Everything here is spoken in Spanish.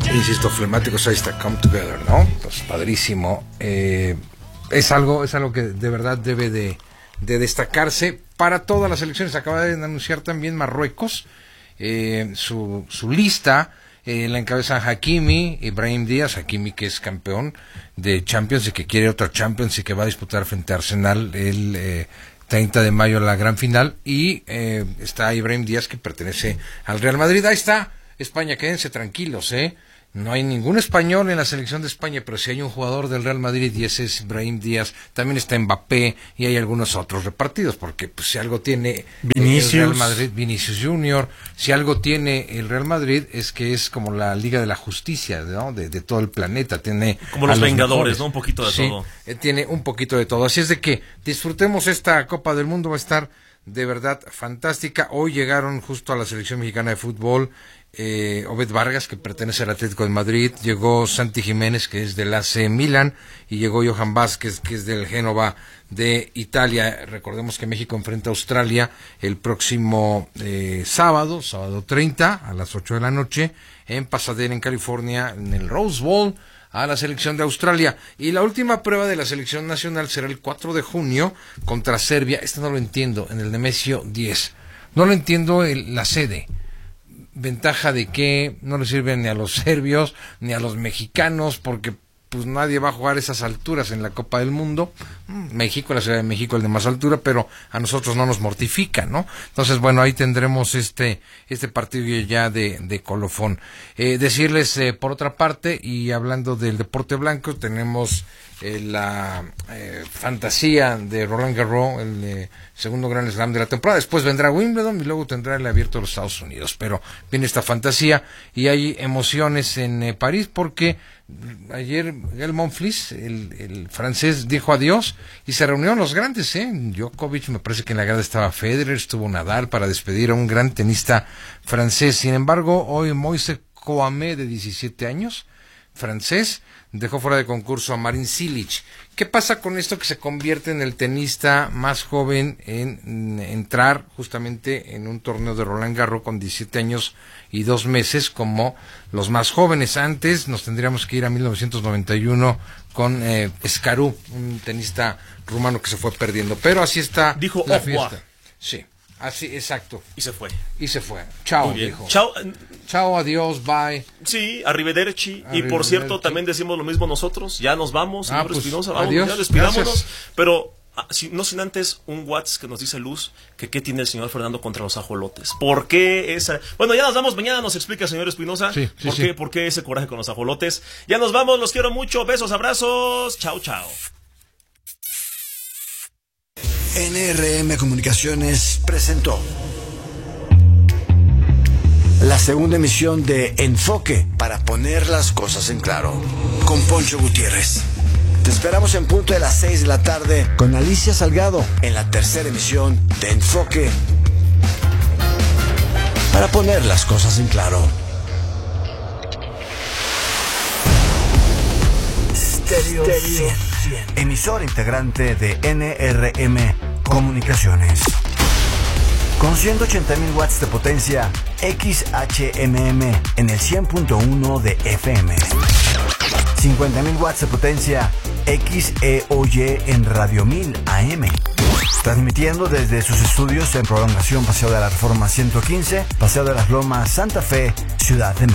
Insisto, flemáticos, ahí está, Come Together, ¿no? Pues padrísimo. Es algo que de verdad debe de destacarse para todas las elecciones. Acaba de anunciar también Marruecos su lista. La encabezan Hakimi, Ibrahim Díaz, Hakimi que es campeón de Champions y que quiere otra Champions y que va a disputar frente a Arsenal el 30 de mayo la gran final, y está Ibrahim Díaz que pertenece al Real Madrid. Ahí está España, quédense tranquilos, no hay ningún español en la selección de España, pero sí hay un jugador del Real Madrid y ese es Ibrahim Díaz. También está Mbappé y hay algunos otros repartidos, porque pues, si algo tiene el Real Madrid, Vinicius Junior, si algo tiene el Real Madrid es que es como la Liga de la Justicia, ¿no? de todo el planeta. Tiene como los Vengadores, mejores, ¿no? Un poquito de todo. Tiene un poquito de todo. Así es de que disfrutemos esta Copa del Mundo, va a estar de verdad fantástica. Hoy llegaron justo a la selección mexicana de fútbol Obed Vargas, que pertenece al Atlético de Madrid, llegó Santi Jiménez, que es del AC Milan, y llegó Johan Vázquez, que es del Génova de Italia. Recordemos que México enfrenta a Australia el próximo sábado 30 a las 8 de la noche en Pasadena, en California, en el Rose Bowl, a la selección de Australia. Y la última prueba de la selección nacional será el 4 de junio contra Serbia. No lo entiendo, en el Nemesio 10. No lo entiendo la sede. Ventaja de que no le sirve ni a los serbios ni a los mexicanos, porque pues nadie va a jugar esas alturas en la Copa del Mundo. México, la Ciudad de México, el de más altura, pero a nosotros no nos mortifica, ¿no? Entonces, bueno, ahí tendremos este partido ya de colofón. Decirles, por otra parte, y hablando del deporte blanco, tenemos la fantasía de Roland Garros, el segundo Grand Slam de la temporada. Después vendrá Wimbledon y luego tendrá el Abierto de los Estados Unidos. Pero viene esta fantasía y hay emociones en París, porque ayer Gael Monfils, el francés, dijo adiós y se reunieron los grandes, Djokovic, me parece que en la grada estaba Federer, estuvo Nadal para despedir a un gran tenista francés. Sin embargo, hoy Moise Kouamé, de 17 años, francés, dejó fuera de concurso a Marin Cilic. ¿Qué pasa con esto? Que se convierte en el tenista más joven en entrar justamente en un torneo de Roland Garros con 17 años y 2 meses como los más jóvenes. Antes nos tendríamos que ir a 1991 con Escarú, un tenista rumano que se fue perdiendo. Pero así está. Dijo la fiesta. Sí. Así, exacto. Y se fue. Chao, dijo. Chao, adiós, bye. Sí, arrivederci. Y por cierto, también decimos lo mismo nosotros. Ya nos vamos, señor Espinosa. Vamos, adiós, ya despidámonos. Gracias. Pero no sin antes un WhatsApp que nos dice Luz que qué tiene el señor Fernando contra los ajolotes. ¿Por qué esa? Bueno, ya nos vamos. Mañana nos explica, señor Espinosa, ¿por qué ese coraje con los ajolotes? Ya nos vamos. Los quiero mucho. Besos, abrazos. Chao, chao. NRM Comunicaciones presentó la segunda emisión de Enfoque, para poner las cosas en claro, con Poncho Gutiérrez. Te esperamos en punto de las 6 de la tarde con Alicia Salgado en la tercera emisión de Enfoque, para poner las cosas en claro. Stereo 100, emisora integrante de NRM Comunicaciones. Con 180,000 watts de potencia XHMM en el 100.1 de FM. 50,000 watts de potencia XEOY en Radio 1000 AM. Transmitiendo desde sus estudios en Prolongación Paseo de la Reforma 115, Paseo de las Lomas, Santa Fe, Ciudad de México.